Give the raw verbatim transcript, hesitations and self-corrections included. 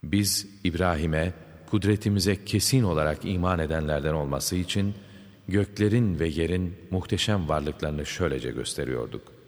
Biz İbrahim'e kudretimize kesin olarak iman edenlerden olması için göklerin ve yerin muhteşem varlıklarını şöylece gösteriyorduk.